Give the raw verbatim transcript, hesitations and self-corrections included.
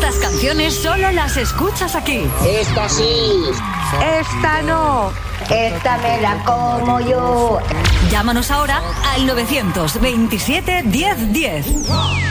Estas canciones solo las escuchas aquí. Esta sí. Esta no. Esta me la como yo. Llámanos ahora al novecientos veintisiete diez diez.